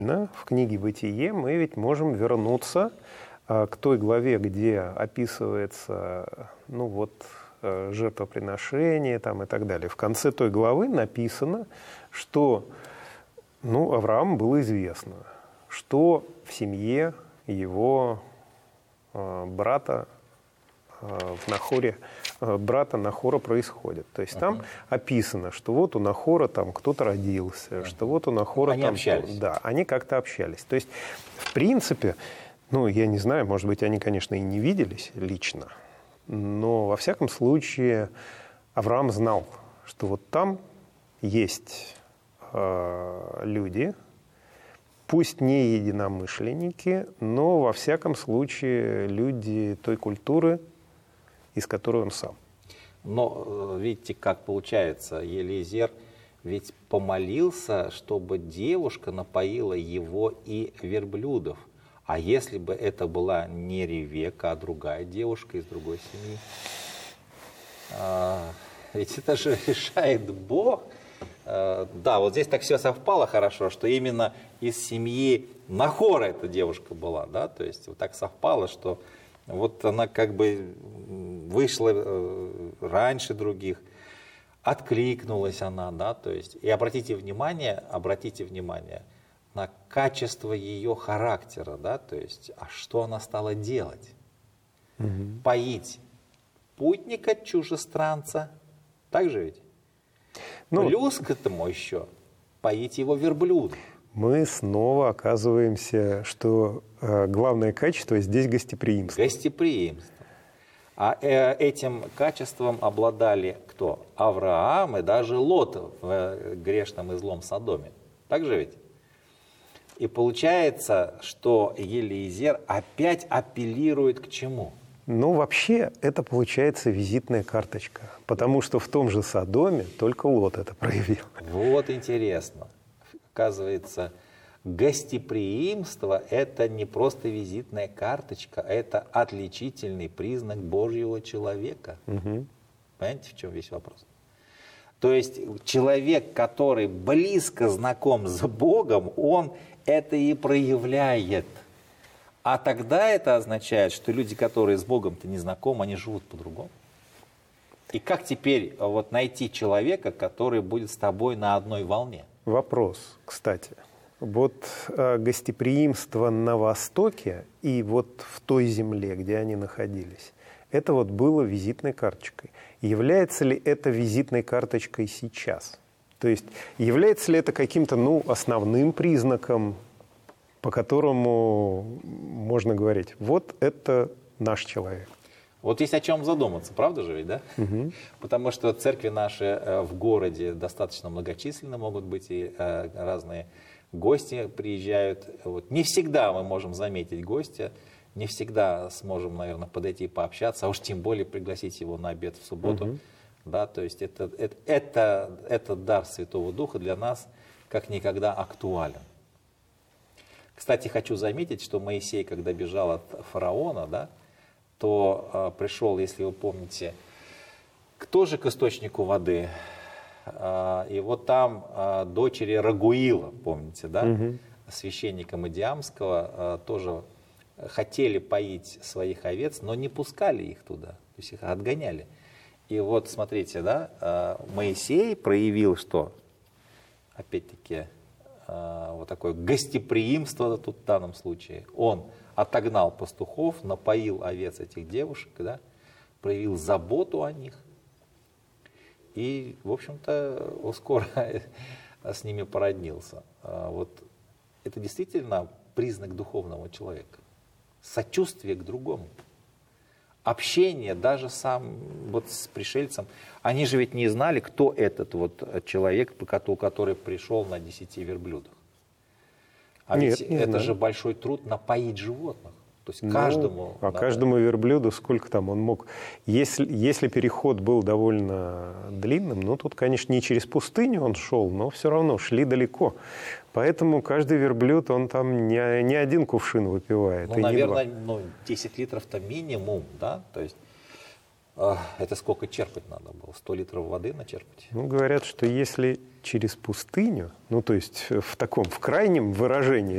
В книге «Бытие» мы ведь можем вернуться к той главе, где описывается, жертвоприношение там, и так далее. В конце той главы написано, что Аврааму было известно, что в семье его брата Нахора происходит. То есть там описано, что вот у Нахора там кто-то родился, что вот у Нахора они общались. Да, они как-то общались. То есть, в принципе, я не знаю, может быть, они, конечно, и не виделись лично, но, во всяком случае, Авраам знал, что вот там есть люди, пусть не единомышленники, но, во всяком случае, люди той культуры, из которой он сам. Но видите, как получается, Елизер ведь помолился, чтобы девушка напоила его и верблюдов. А если бы это была не Ревека, а другая девушка из другой семьи? Ведь это же решает Бог. Да, вот здесь так все совпало хорошо, что именно из семьи Нахора эта девушка была, да, то есть вот так совпало, что вот она как бы вышла раньше других, откликнулась она, да, то есть, и обратите внимание на качество ее характера, да, то есть, а что она стала делать? Поить путника, чужестранца, так же ведь? Плюс к этому еще поить его верблюдов. Мы снова оказываемся, что главное качество здесь гостеприимство. Гостеприимство. А этим качеством обладали кто? Авраам и даже Лот в грешном и злом Содоме. Так же ведь? И получается, что Елизер опять апеллирует к чему? Вообще, это получается визитная карточка, потому что в том же Содоме только Лот это проявил. Вот интересно. Оказывается, гостеприимство – это не просто визитная карточка, это отличительный признак Божьего человека. Понимаете, в чем весь вопрос? То есть человек, который близко знаком с Богом, он это и проявляет. А тогда это означает, что люди, которые с Богом-то не знакомы, они живут по-другому. И как теперь вот найти человека, который будет с тобой на одной волне? Вопрос, кстати. Вот гостеприимство на Востоке и вот в той земле, где они находились, это вот было визитной карточкой. Является ли это визитной карточкой сейчас? То есть является ли это каким-то основным признаком, по которому можно говорить, вот это наш человек? Вот есть о чем задуматься, правда же ведь, да? Потому что церкви наши в городе достаточно многочисленны, могут быть и разные гости приезжают. Вот. Не всегда мы можем заметить гостя, не всегда сможем, наверное, подойти и пообщаться, а уж тем более пригласить его на обед в субботу. Да, то есть это дар Святого Духа для нас как никогда актуален. Кстати, хочу заметить, что Моисей, когда бежал от фараона, да, то пришел, если вы помните, тоже к источнику воды. И вот там дочери Рагуила, помните, да, священника Мадиамского, тоже хотели поить своих овец, но не пускали их туда, то есть их отгоняли. И вот смотрите, да, Моисей проявил что? Опять-таки, вот такое гостеприимство тут в данном случае. Он отогнал пастухов, напоил овец этих девушек, да, проявил заботу о них. И, в общем-то, скоро с ними породнился. Вот это действительно признак духовного человека. Сочувствие к другому. Общение даже сам вот с пришельцем. Они же ведь не знали, кто этот вот человек, который пришел на 10 верблюдах. А ведь это же большой труд напоить животных. То есть каждому... каждому верблюду сколько там он мог... Если переход был довольно длинным, тут, конечно, не через пустыню он шел, но все равно шли далеко. Поэтому каждый верблюд, он там не один кувшин выпивает. Наверное, 10 литров-то минимум, да? То есть это сколько черпать надо было? 100 литров воды начерпать? Говорят, что если через пустыню, то есть в крайнем выражении